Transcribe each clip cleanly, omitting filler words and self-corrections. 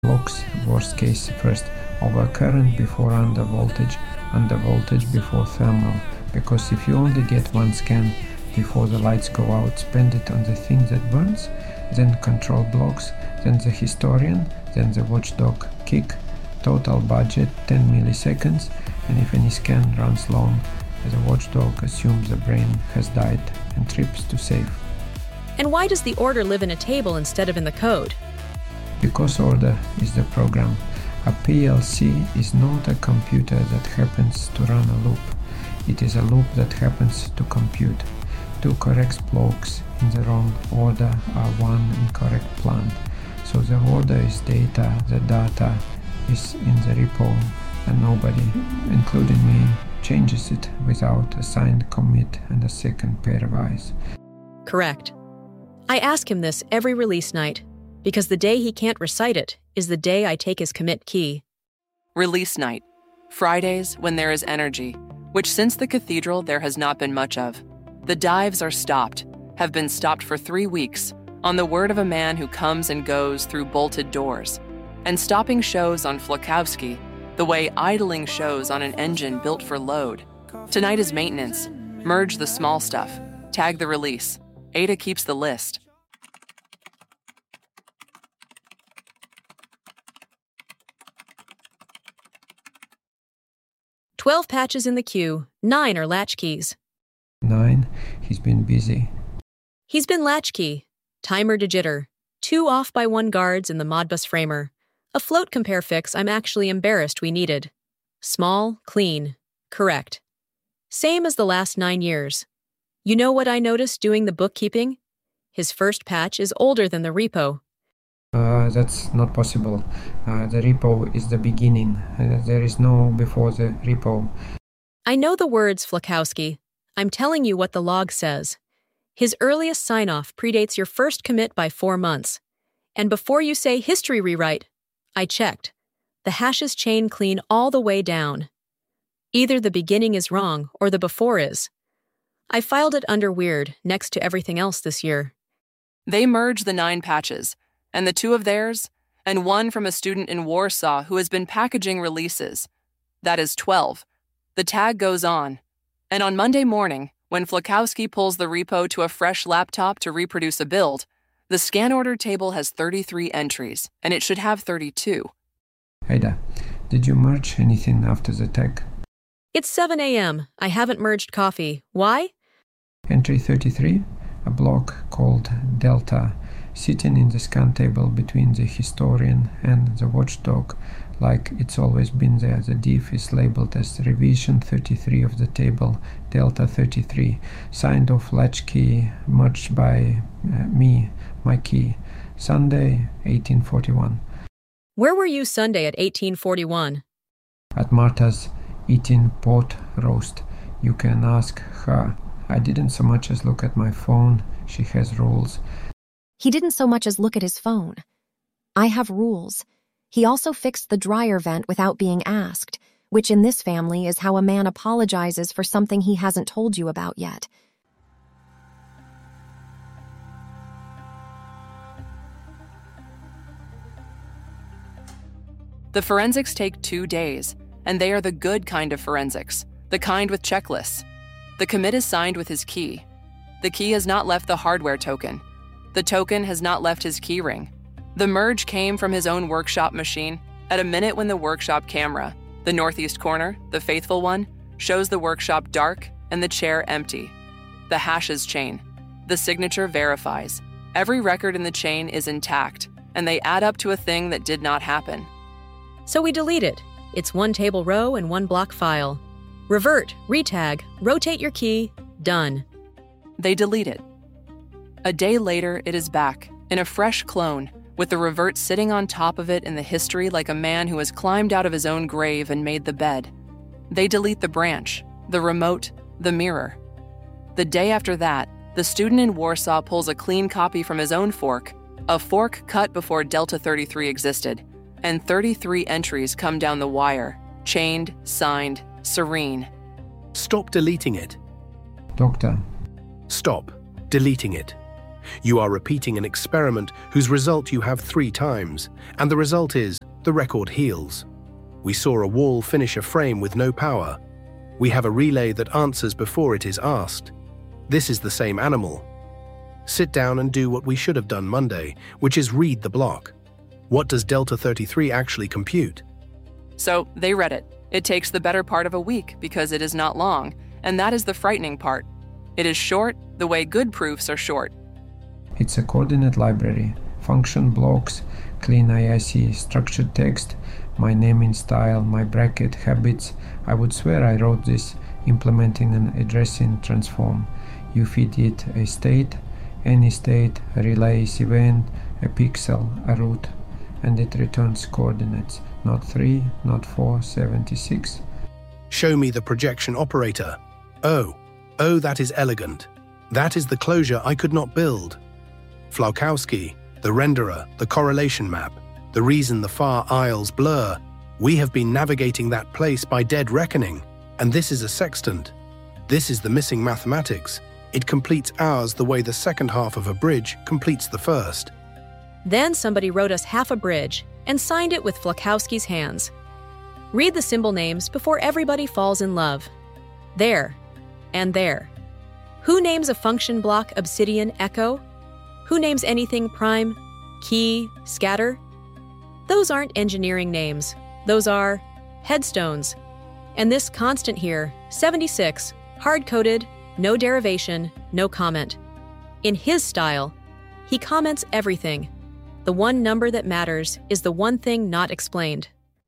blocks, worst case first, overcurrent before undervoltage before thermal, because if you only get one scan before the lights go out, spend it on the thing that burns, then control blocks, then the historian, then the watchdog kick, total budget 10 milliseconds, and if any scan runs long, the watchdog assumes the brain has died and trips to save. And why does the order live in a table instead of in the code? Because order is the program. A PLC is not a computer that happens to run a loop. It is a loop that happens to compute. Two correct blocks in the wrong order are one incorrect plant. So the order is data, the data is in the repo, and nobody, including me, changes it without a signed commit and a second pair of eyes. Correct. I ask him this every release night, because the day he can't recite it is the day I take his commit key. Release night. Fridays when there is energy, which since the cathedral there has not been much of. The dives are stopped, have been stopped for 3 weeks, on the word of a man who comes and goes through bolted doors. And stopping shows on Flakowski, the way idling shows on an engine built for load. Tonight is maintenance. Merge the small stuff. Tag the release. Ada keeps the list. "12 patches in the queue, 9 are latchkeys." 9. He's been busy. He's been latchkey, timer to jitter, 2 off by 1 guards in the Modbus framer. A float compare fix I'm actually embarrassed we needed. Small, clean, correct. Same as the last 9 years. You know what I noticed doing the bookkeeping? His first patch is older than the repo. That's not possible. The repo is the beginning. There is no before the repo. I know the words, Flakowski. I'm telling you what the log says. His earliest sign-off predates your first commit by 4 months. And before you say history rewrite, I checked. The hashes chain clean all the way down. Either the beginning is wrong or the before is. I filed it under weird next to everything else this year. They merge the 9 patches, and the 2 of theirs, and 1 from a student in Warsaw who has been packaging releases. That is 12. The tag goes on. And on Monday morning, when Flakowski pulls the repo to a fresh laptop to reproduce a build, the scan order table has 33 entries, and it should have 32. Ada, did you merge anything after the tag? It's 7 a.m. I haven't merged coffee. Why? Entry 33, a block called Delta, sitting in the scan table between the historian and the watchdog, like it's always been there. The diff is labeled as revision 33 of the table, Delta 33, signed off latchkey, merged by me, my key, Sunday, 1841. Where were you Sunday at 1841? At Martha's, eating pot roast. You can ask her. I didn't so much as look at my phone. She has rules. He didn't so much as look at his phone. I have rules. He also fixed the dryer vent without being asked, which in this family is how a man apologizes for something he hasn't told you about yet. The forensics take 2 days, and they are the good kind of forensics, the kind with checklists. The commit is signed with his key. The key has not left the hardware token. The token has not left his key ring. The merge came from his own workshop machine at a minute when the workshop camera, the northeast corner, the faithful one, shows the workshop dark and the chair empty. The hashes chain. The signature verifies. Every record in the chain is intact, and they add up to a thing that did not happen. So we delete it. It's 1 table row and 1 block file. Revert, retag, rotate your key, done. They delete it. A day later, it is back, in a fresh clone, with the revert sitting on top of it in the history like a man who has climbed out of his own grave and made the bed. They delete the branch, the remote, the mirror. The day after that, the student in Warsaw pulls a clean copy from his own fork, a fork cut before Delta 33 existed, and 33 entries come down the wire, chained, signed, serene. Stop deleting it. Doctor. Stop deleting it. You are repeating an experiment whose result you have 3 times, and the result is the record heals. We saw a wall finish a frame with no power. We have a relay that answers before it is asked. This is the same animal. Sit down and do what we should have done Monday, which is read the block. What does Delta 33 actually compute? So they read it. It takes the better part of a week because it is not long, and that is the frightening part. It is short the way good proofs are short. It's a coordinate library, function blocks, clean IIC, structured text, my naming style, my bracket, habits. I would swear I wrote this implementing an addressing transform. You feed it a state, any state, a relays event, a pixel, a route, and it returns coordinates, not 3, not 4, 76. Show me the projection operator. Oh, that is elegant. That is the closure I could not build. Flachowski, the renderer, the correlation map, the reason the far aisles blur. We have been navigating that place by dead reckoning, and this is a sextant. This is the missing mathematics. It completes ours the way the second half of a bridge completes the first. Then somebody wrote us half a bridge and signed it with Flachowski's hands. Read the symbol names before everybody falls in love. There and there. Who names a function block obsidian echo? Who names anything prime, key, scatter? Those aren't engineering names. Those are headstones. And this constant here, 76, hard-coded, no derivation, no comment. In his style, he comments everything. The one number that matters is the one thing not explained.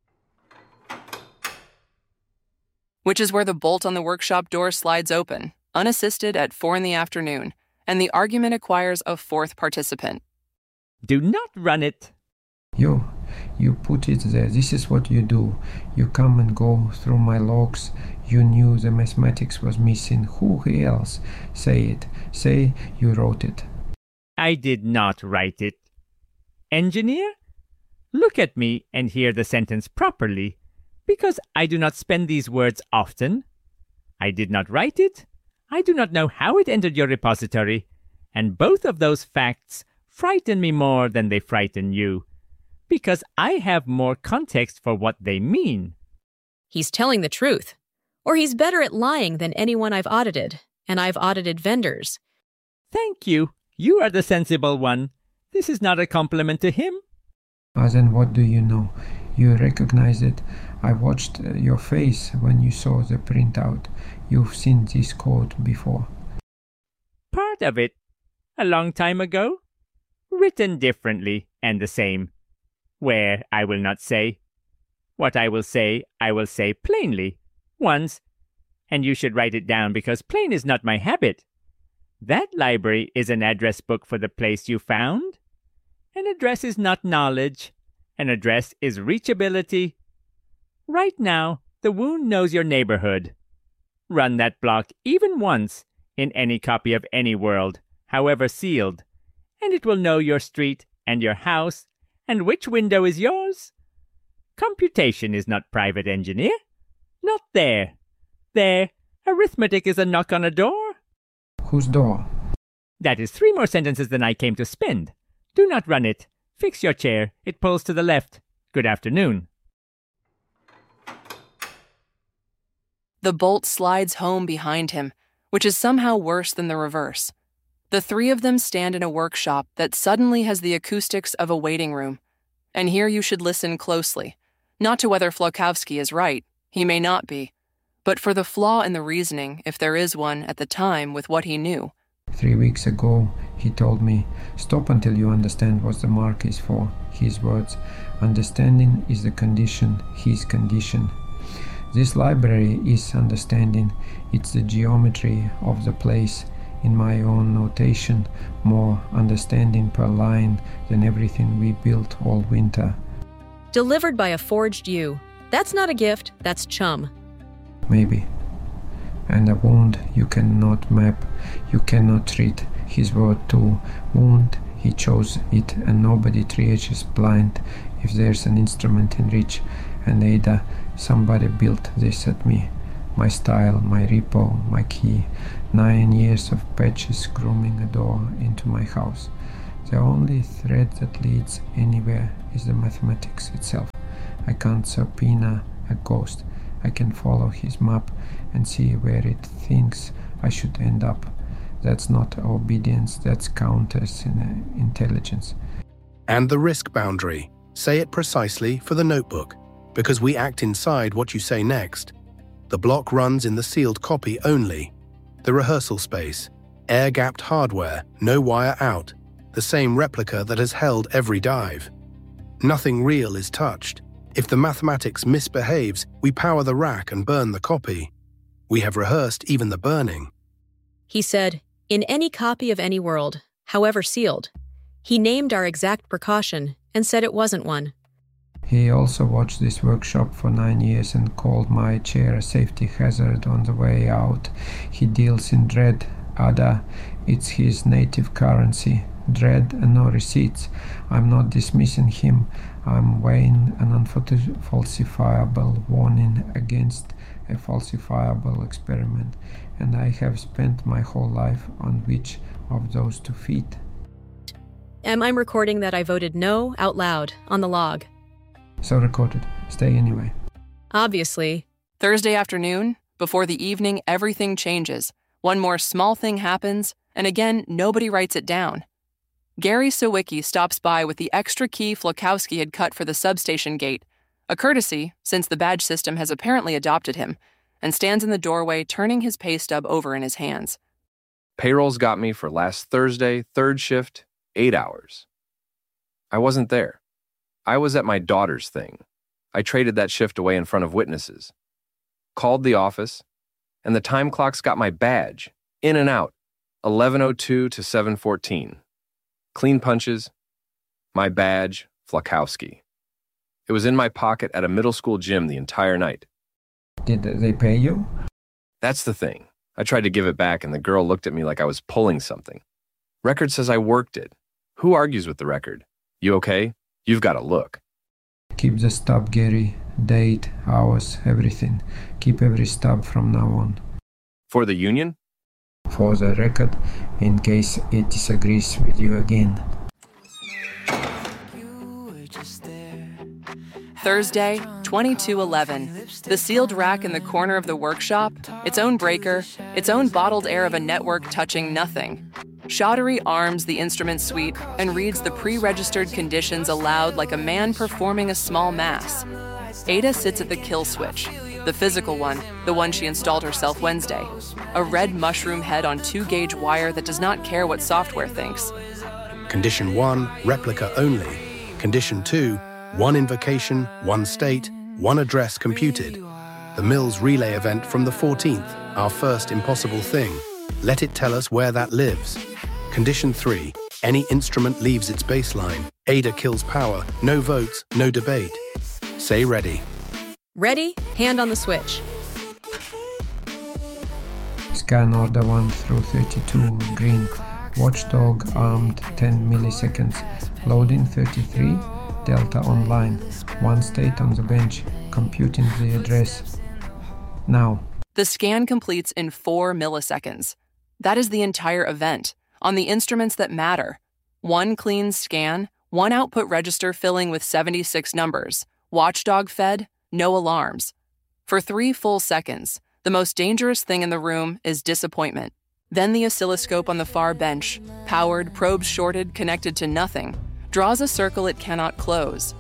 Which is where the bolt on the workshop door slides open, unassisted at 4 p.m, and the argument acquires a 4th participant. Do not run it. You put it there. This is what you do. You come and go through my logs. You knew the mathematics was missing. Who else? Say it. Say you wrote it. I did not write it. Engineer? Look at me and hear the sentence properly, because I do not spend these words often. I did not write it. I do not know how it entered your repository, and both of those facts frighten me more than they frighten you, because I have more context for what they mean. He's telling the truth, or he's better at lying than anyone I've audited, and I've audited vendors. Thank you. You are the sensible one. This is not a compliment to him. Then what do you know? You recognize it. I watched your face when you saw the printout. You've seen this code before. Part of it. A long time ago. Written differently and the same. Where, I will not say. What I will say plainly. Once. And you should write it down because plain is not my habit. That library is an address book for the place you found. An address is not knowledge. An address is reachability. Right now, the wound knows your neighborhood. Run that block even once in any copy of any world, however sealed, and it will know your street and your house and which window is yours. Computation is not private, engineer. Not there. There, arithmetic is a knock on a door. Whose door? That is 3 more sentences than I came to spend. Do not run it. Fix your chair. It pulls to the left. Good afternoon. The bolt slides home behind him, which is somehow worse than the reverse. The 3 of them stand in a workshop that suddenly has the acoustics of a waiting room. And here you should listen closely, not to whether Flachowski is right, he may not be, but for the flaw in the reasoning, if there is one at the time with what he knew. 3 weeks ago, he told me, stop until you understand what the mark is for. His words, understanding is the condition, his condition. This library is understanding, it's the geometry of the place. In my own notation, more understanding per line than everything we built all winter. Delivered by a forged you. That's not a gift, that's chum. Maybe. And a wound you cannot map, you cannot treat. His word too. Wound, he chose it, and nobody triages blind. If there's an instrument in reach, and Ada, somebody built this at me. My style, my repo, my key. 9 years of patches grooming a door into my house. The only thread that leads anywhere is the mathematics itself. I can't subpoena a ghost. I can follow his map and see where it thinks I should end up. That's not obedience, that's counterintelligence. And the risk boundary. Say it precisely for the notebook, because we act inside what you say next. The block runs in the sealed copy only. The rehearsal space. Air-gapped hardware, no wire out. The same replica that has held every dive. Nothing real is touched. If the mathematics misbehaves, we power the rack and burn the copy. We have rehearsed even the burning. He said, in any copy of any world, however sealed. He named our exact precaution and said it wasn't one. He also watched this workshop for 9 years and called my chair a safety hazard on the way out. He deals in dread, ADA. It's his native currency. Dread and no receipts. I'm not dismissing him. I'm weighing an unfalsifiable warning against a falsifiable experiment, and I have spent my whole life on which of those 2 feet. I'm recording that I voted no out loud on the log. So recorded. Stay anyway. Obviously. Thursday afternoon, before the evening, everything changes. One more small thing happens, and again, nobody writes it down. Gary Sawicki stops by with the extra key Flakowski had cut for the substation gate, a courtesy since the badge system has apparently adopted him, and stands in the doorway turning his pay stub over in his hands. Payrolls got me for last Thursday, 3rd shift, 8 hours. I wasn't there. I was at my daughter's thing. I traded that shift away in front of witnesses. Called the office, and the time clocks got my badge, in and out, 11:02 to 7:14. Clean punches, my badge, Flakowski. It was in my pocket at a middle school gym the entire night. Did they pay you? That's the thing. I tried to give it back and the girl looked at me like I was pulling something. Record says I worked it. Who argues with the record? You okay? You've got to look. Keep the stub, Gary. Date, hours, everything. Keep every stub from now on. For the union? For the record, in case it disagrees with you again. Thursday, 2211. The sealed rack in the corner of the workshop, its own breaker, its own bottled air of a network touching nothing. Chaudhary arms the instrument suite and reads the pre-registered conditions aloud like a man performing a small mass. Ada sits at the kill switch, the physical one, the one she installed herself Wednesday. A red mushroom head on 2-gauge wire that does not care what software thinks. Condition 1, replica only. Condition 2, 1 invocation, 1 state, 1 address computed. The Mills relay event from the 14th, our first impossible thing. Let it tell us where that lives. Condition 3, any instrument leaves its baseline. Ada kills power, no votes, no debate. Say ready. Ready? Hand on the switch. Scan order 1 through 32, green. Watchdog armed 10 milliseconds. Loading 33, Delta online. 1 state on the bench, computing the address. Now. The scan completes in 4 milliseconds. That is the entire event, on the instruments that matter. 1 clean scan, 1 output register filling with 76 numbers. Watchdog fed, no alarms. For 3 full seconds, the most dangerous thing in the room is disappointment. Then the oscilloscope on the far bench, powered, probes shorted, connected to nothing, draws a circle it cannot close.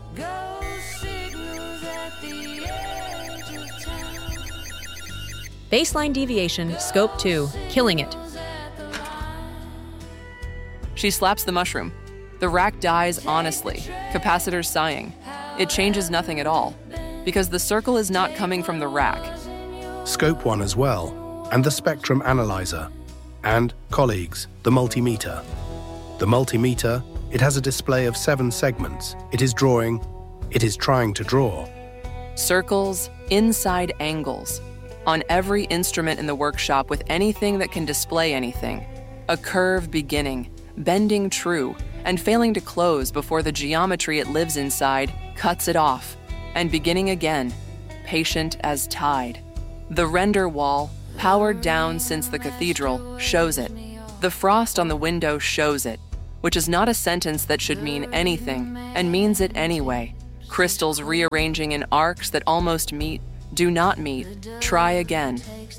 Baseline deviation, scope 2, killing it. She slaps the mushroom. The rack dies honestly, capacitors sighing. It changes nothing at all, because the circle is not coming from the rack. Scope 1 as well, and the spectrum analyzer. And, colleagues, the multimeter. The multimeter, it has a display of 7 segments. It is trying to draw. Circles, inside angles. On every instrument in the workshop with anything that can display anything. A curve beginning, bending true, and failing to close before the geometry it lives inside cuts it off, and beginning again, patient as tide. The render wall, powered down since the cathedral, shows it. The frost on the window shows it, which is not a sentence that should mean anything, and means it anyway. Crystals rearranging in arcs that almost meet, do not meet, try again.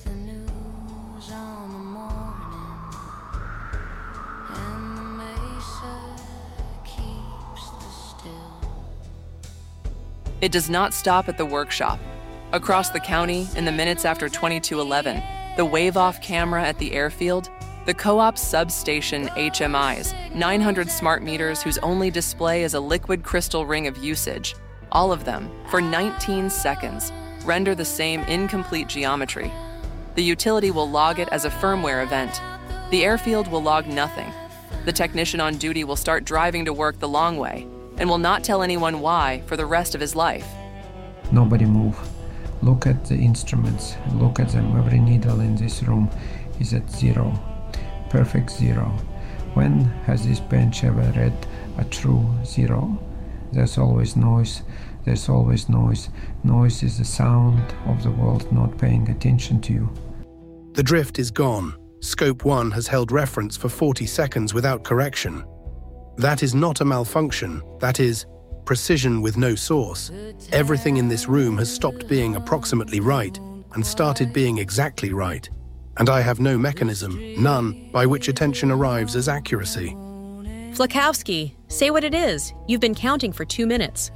It does not stop at the workshop. Across the county, in the minutes after 2211, the wave-off camera at the airfield, the co-op substation HMIs, 900 smart meters whose only display is a liquid crystal ring of usage, all of them, for 19 seconds, render the same incomplete geometry. The utility will log it as a firmware event. The airfield will log nothing. The technician on duty will start driving to work the long way, and will not tell anyone why for the rest of his life. Nobody move. Look at the instruments. Look at them. Every needle in this room is at 0. Perfect 0. When has this bench ever read a true 0? There's always noise. There's always noise. Noise is the sound of the world not paying attention to you. The drift is gone. Scope 1 has held reference for 40 seconds without correction. That is not a malfunction. That is precision with no source. Everything in this room has stopped being approximately right and started being exactly right. And I have no mechanism, none, by which attention arrives as accuracy. Flakowski, say what it is. You've been counting for 2 minutes.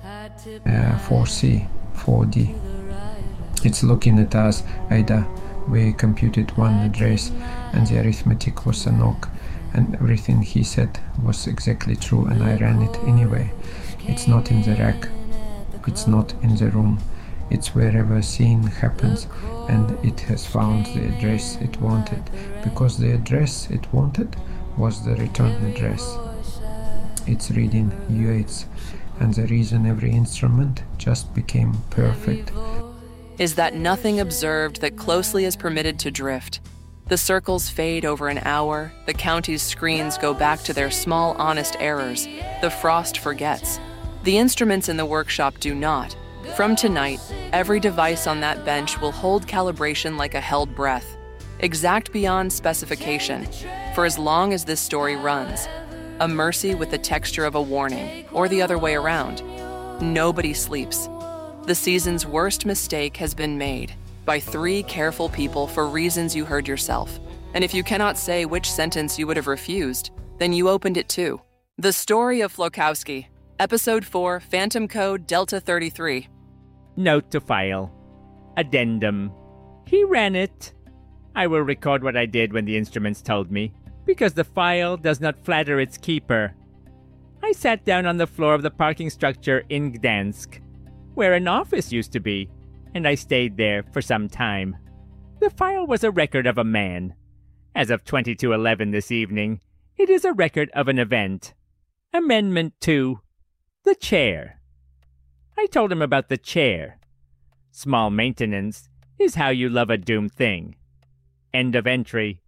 4C, 4D. It's looking at us, Ada. We computed one address and the arithmetic was a knock. And everything he said was exactly true, and I ran it anyway. It's not in the rack. It's not in the room. It's wherever scene happens, and it has found the address it wanted, because the address it wanted was the return address. It's reading U8s, and the reason every instrument just became perfect is that nothing observed that closely is permitted to drift. The circles fade over an hour, the county's screens go back to their small, honest errors, the frost forgets. The instruments in the workshop do not. From tonight, every device on that bench will hold calibration like a held breath, exact beyond specification, for as long as this story runs. A mercy with the texture of a warning, or the other way around. Nobody sleeps. The season's worst mistake has been made by 3 careful people for reasons you heard yourself. And if you cannot say which sentence you would have refused, then you opened it too. The Story of Flakowski, Episode 4, Phantom Code Delta 33. Note to file. Addendum. He ran it. I will record what I did when the instruments told me, because the file does not flatter its keeper. I sat down on the floor of the parking structure in Gdansk, where an office used to be, and I stayed there for some time. The file was a record of a man. As of 2211 this evening, it is a record of an event. Amendment 2. The chair. I told him about the chair. Small maintenance is how you love a doomed thing. End of entry.